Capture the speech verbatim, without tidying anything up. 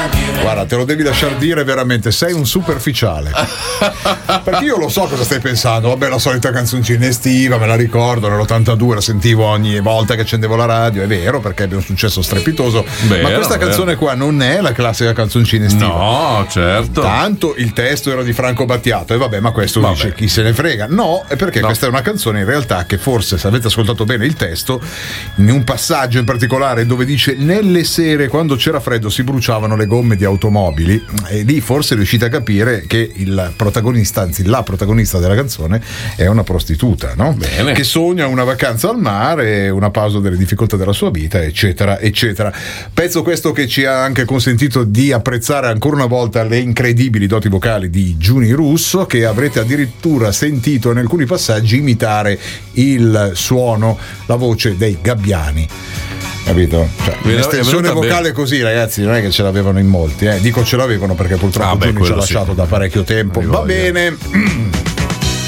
Guarda, te lo devi lasciar dire veramente, sei un superficiale. Perché io lo so cosa stai pensando. Vabbè, la solita canzoncina estiva, me la ricordo, nell'ottantadue la sentivo ogni volta che accendevo la radio, è vero, perché ebbe un successo strepitoso. Vero, ma questa vero. canzone qua non è la classica canzoncina estiva. No, certo. Tanto il testo era di Franco Battiato, e vabbè, ma questo Vabbè. dice chi se ne frega. No, è perché No. questa è una canzone in realtà che forse, se avete ascoltato bene il testo, in un passaggio in particolare dove dice nelle sere quando c'era freddo si bruciavano le gomme di automobili, e lì forse riuscite a capire che il protagonista, anzi la protagonista della canzone è una prostituta, no? Bene. Che sogna una vacanza al mare, una pausa delle difficoltà della sua vita, eccetera eccetera. Pezzo questo che ci ha anche consentito di apprezzare ancora una volta le incredibili doti vocali di Giuni Russo, che avrete addirittura sentito in alcuni passaggi imitare il suono, la voce dei gabbiani. Capito? Cioè, Mi è- un'estensione è venuta vocale bene. così, ragazzi, non è che ce l'avevano in molti, eh. Dico ce l'avevano perché purtroppo Ah, beh, Giuni ci ha quello sì. lasciato da parecchio tempo. Mi Va voglia. bene.